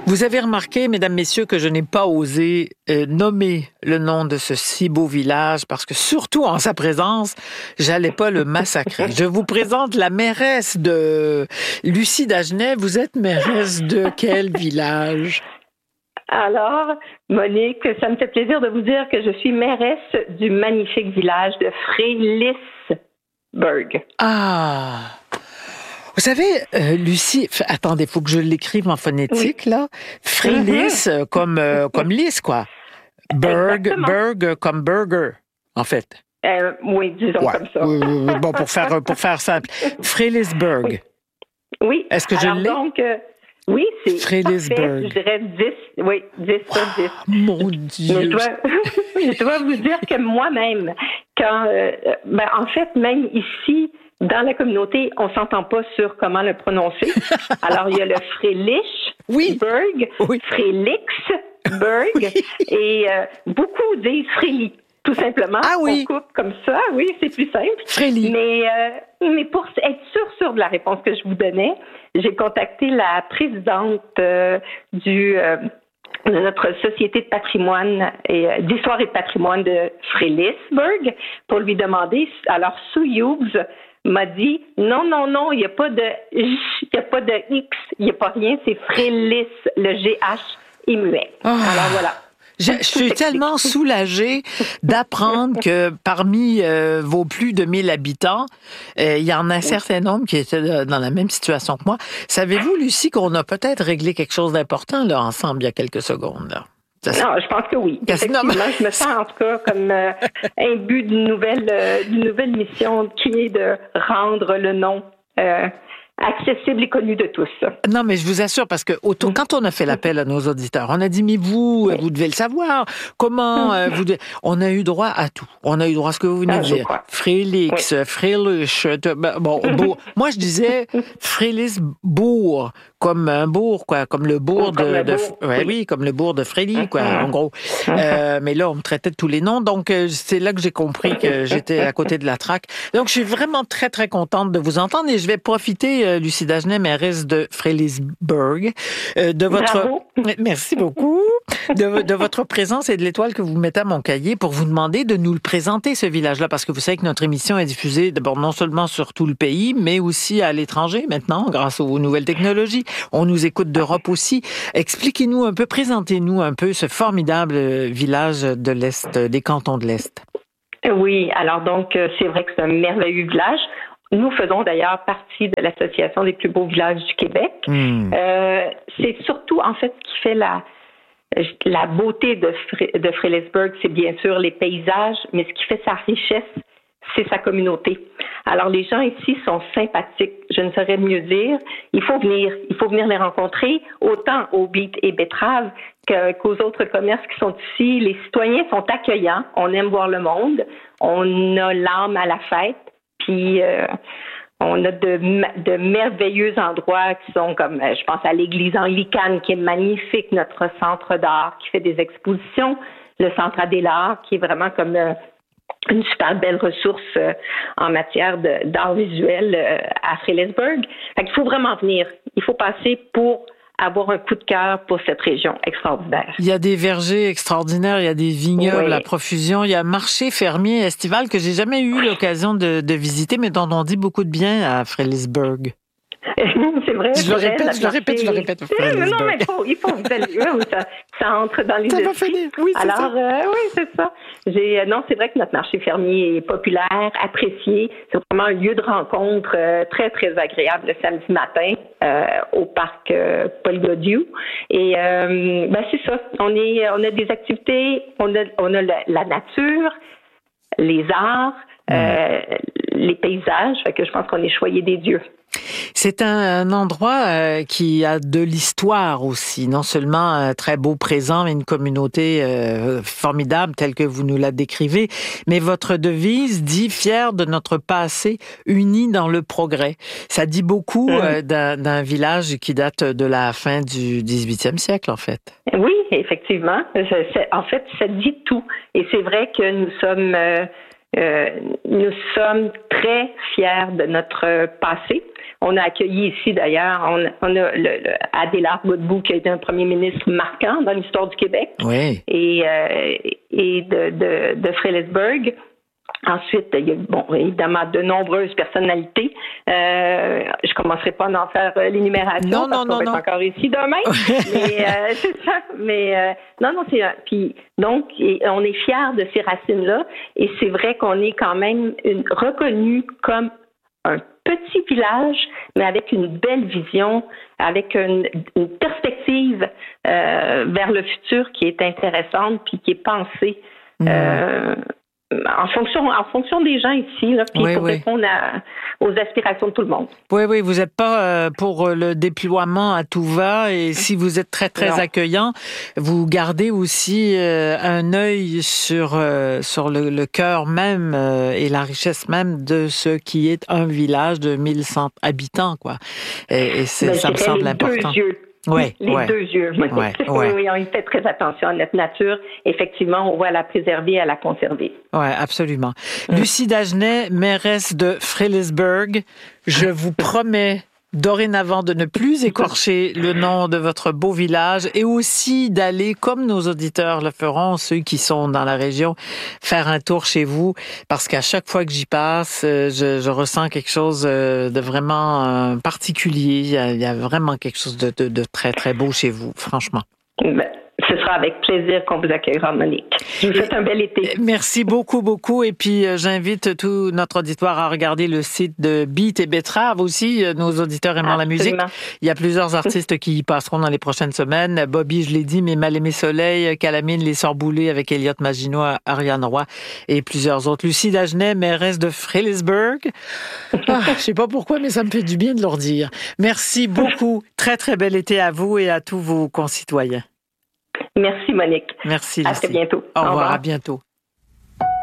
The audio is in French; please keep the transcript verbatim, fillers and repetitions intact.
Vous avez remarqué, mesdames, messieurs, que je n'ai pas osé euh, nommer le nom de ce si beau village parce que, surtout en sa présence, j'allais pas le massacrer. Je vous présente la mairesse de Lucie Dagenet. Vous êtes mairesse de quel village? Alors, Monique, ça me fait plaisir de vous dire que je suis mairesse du magnifique village de Frélisburg. Ah! Vous savez, euh, Lucie, f- attendez, il faut que je l'écrive en phonétique, oui. là. Frélis, mm-hmm. comme, euh, comme lisse, quoi. Berg, Berg, comme burger, en fait. Euh, oui, disons ouais. comme ça. Oui, oui, oui. Bon, pour faire, pour faire simple. Frélisburg. Oui. oui. Est-ce que Alors, je l'ai? Donc, euh, oui, c'est Frélisburg. Je dirais dix, oui, dix sur dix. Oh, mon Dieu! Mais je dois, je dois vous dire que moi-même, quand, euh, ben, en fait, même ici, dans la communauté, on s'entend pas sur comment le prononcer. Alors, il y a le Frélichburg, oui. oui. Frélixburg, oui. et euh, beaucoup disent Frélie, tout simplement. Ah oui. On coupe comme ça, oui, c'est plus simple. Frélie. Mais, euh, mais pour être sûr, sûr de la réponse que je vous donnais, j'ai contacté la présidente euh, du... Euh, de notre société de patrimoine et euh, d'histoire et de patrimoine de Frélisburg pour lui demander. Alors, Sue Hughes m'a dit non, non, non, il n'y a pas de J, il n'y a pas de X, il n'y a pas rien, c'est Frélis, le G H est muet. Oh. Alors voilà. Je, je suis tellement soulagée d'apprendre que parmi euh, vos plus de mille habitants, euh, il y en a un certain nombre qui étaient dans la même situation que moi. Savez-vous, Lucie, qu'on a peut-être réglé quelque chose d'important là ensemble il y a quelques secondes là? Non, je pense que oui. Effectivement, je me sens en tout cas comme euh, imbu d'une nouvelle, euh, d'une nouvelle mission qui est de rendre le nom euh, accessible et connu de tous. Non, mais je vous assure, parce que autour, quand on a fait l'appel à nos auditeurs, on a dit, mais vous, oui. vous devez le savoir. Comment euh, vous devez... On a eu droit à tout. On a eu droit à ce que vous venez ah, de dire. Frélix, oui. Fréluche, bon, bourg. Moi, je disais Frélisbourg, comme un bourg, quoi, comme le bourg comme de... le de bourg, ouais, oui. oui, comme le bourg de Frélie, quoi, en gros. Euh, mais là, on me traitait de tous les noms, donc euh, c'est là que j'ai compris que j'étais à côté de la traque. Donc, je suis vraiment très, très contente de vous entendre et je vais profiter, euh, Lucie Dagenet, mairesse de Frélisburg, euh, de votre... Bravo. Merci beaucoup. De, de votre présence et de l'étoile que vous mettez à mon cahier pour vous demander de nous le présenter, ce village-là, parce que vous savez que notre émission est diffusée d'abord non seulement sur tout le pays, mais aussi à l'étranger maintenant, grâce aux nouvelles technologies. On nous écoute d'Europe aussi. Expliquez-nous un peu, présentez-nous un peu ce formidable village de l'Est, des cantons de l'Est. Oui, alors donc, c'est vrai que c'est un merveilleux village. Nous faisons d'ailleurs partie de l'Association des plus beaux villages du Québec. Mmh. Euh, c'est surtout, en fait, ce qui fait la, la beauté de, Fré, de Frélisburg, c'est bien sûr les paysages, mais ce qui fait sa richesse, c'est sa communauté. Alors, les gens ici sont sympathiques, je ne saurais mieux dire. Il faut venir, il faut venir les rencontrer, autant au Beet et Betteraves que, qu'aux autres commerces qui sont ici. Les citoyens sont accueillants, on aime voir le monde, on a l'âme à la fête. Puis, euh, on a de, de merveilleux endroits qui sont comme, je pense à l'église anglicane qui est magnifique, notre centre d'art qui fait des expositions, le centre Adélard qui est vraiment comme euh, une super belle ressource euh, en matière de, d'art visuel euh, à Frélisburg. Fait qu'il faut vraiment venir. Il faut passer pour avoir un coup de cœur pour cette région extraordinaire. Il y a des vergers extraordinaires, il y a des vignobles oui. à profusion, il y a un marché fermier estival que j'ai jamais eu l'occasion de, de visiter, mais dont on dit beaucoup de bien à Frélisburg. C'est vrai. Je le répète, je le répète, je le répète. Non, non, mais il faut, il faut vous allez, oui, ça, ça entre dans les Ça va finir, oui, c'est Alors, ça. Euh, oui, c'est ça. J'ai, non, c'est vrai que notre marché fermier est populaire, apprécié. C'est vraiment un lieu de rencontre euh, très, très agréable le samedi matin euh, au parc euh, Paul Godieu. Et euh, ben c'est ça. On est, on a des activités, on a, on a la, la nature, les arts, mmh. euh, les paysages. Fait que je pense qu'on est choyé des dieux. C'est un, un endroit euh, qui a de l'histoire aussi, non seulement un très beau présent, mais une communauté euh, formidable telle que vous nous la décrivez, mais votre devise dit « Fier de notre passé, unis dans le progrès ». Ça dit beaucoup mmh. euh, d'un, d'un village qui date de la fin du dix-huitième siècle, en fait. Oui, effectivement. C'est, en fait, ça dit tout. Et c'est vrai que nous sommes... Euh, Euh, nous sommes très fiers de notre passé. On a accueilli ici, d'ailleurs, on, on a le, le Adélard Godbout, qui a été un premier ministre marquant dans l'histoire du Québec, oui. et, euh, et de, de, de Frelighsburg. Ensuite, il y a, bon, évidemment, de nombreuses personnalités. Euh, je ne commencerai pas à en faire l'énumération non, parce non, qu'on non, va être encore ici demain. mais euh, c'est ça. Mais euh, non, non, c'est puis donc et on est fiers de ces racines-là, et c'est vrai qu'on est quand même une, reconnu comme un petit village, mais avec une belle vision, avec une, une perspective euh, vers le futur qui est intéressante puis qui est pensée. Mmh. Euh, En fonction, en fonction des gens ici, là, puis oui, pour oui. répondre à, aux aspirations de tout le monde. Oui, oui, vous n'êtes pas euh, pour le déploiement à tout va, et si vous êtes très, très non. accueillant, vous gardez aussi euh, un œil sur, euh, sur le, le cœur même euh, et la richesse même de ce qui est un village de mille cent habitants, quoi. Et, et c'est, ben, ça me semble les important. Deux yeux. Ouais, les ouais. deux yeux. Ouais, ouais. Oui, on y fait très attention à notre nature. Effectivement, on va la préserver et à la conserver. Oui, absolument. Mmh. Lucie Dagenais, mairesse de Frelighsburg, je vous promets dorénavant de ne plus écorcher le nom de votre beau village, et aussi d'aller, comme nos auditeurs le feront, ceux qui sont dans la région, faire un tour chez vous, parce qu'à chaque fois que j'y passe, je, je ressens quelque chose de vraiment particulier. Il y a, il y a vraiment quelque chose de, de, de très, très beau chez vous, franchement. Ben, ce sera avec plaisir qu'on vous accueillera, Monique. Je vous souhaite un bel été. Merci beaucoup, beaucoup. Et puis, euh, j'invite tout notre auditoire à regarder le site de Beat et Betrave aussi, euh, nos auditeurs aimant Absolument. La musique. Il y a plusieurs artistes qui y passeront dans les prochaines semaines. Bobby, je l'ai dit, mais Mal-Aimé Soleil, Calamine, Les Sœurs Boulay avec Elliot Maginot, Ariane Roy et plusieurs autres. Lucie Dagenais, mairesse de Frelighsburg. Ah, je sais pas pourquoi, mais ça me fait du bien de leur dire. Merci beaucoup. Très, très bel été à vous et à tous vos concitoyens. Merci, Monique. Merci, Lucie. À très bientôt. Au revoir, Au revoir. À bientôt.